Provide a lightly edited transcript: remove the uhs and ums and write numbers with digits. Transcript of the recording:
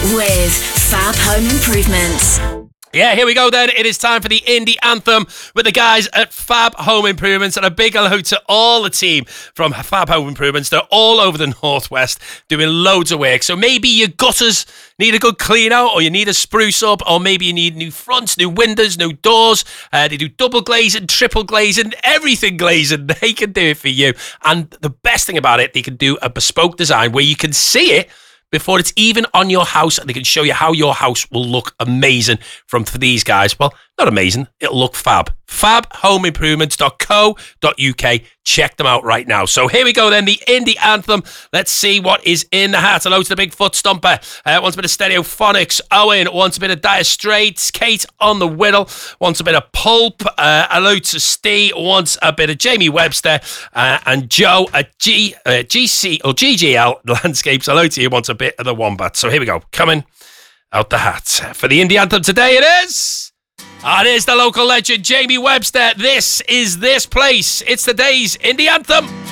with Fab Home Improvements. Yeah, here we go then. It is time for the Indie Anthem with the guys at Fab Home Improvements, and a big hello to all the team from Fab Home Improvements. They're all over the Northwest doing loads of work. So maybe your gutters need a good clean out, or you need a spruce up, or maybe you need new fronts, new windows, new doors. They do double glazing, triple glazing, everything glazing. They can do it for you. And the best thing about it, they can do a bespoke design where you can see it before it's even on your house, and they can show you how your house will look amazing for these guys. Well, not amazing, it'll look fab. fabhomeimprovements.co.uk. Check them out right now. So here we go then, the Indie Anthem. Let's see what is in the hat. Hello to the big foot stomper. Wants a bit of Stereophonics. Owen wants a bit of Dire Straits. Kate on the whittle wants a bit of Pulp. Hello to Steve, wants a bit of Jamie Webster. And Joe at GC or GGL Landscapes. Hello to you, wants a bit of the Wombat. So here we go, coming out the hat. For the Indie Anthem today, it is the local legend, Jamie Webster. This is this place. It's the day's Indie Anthem.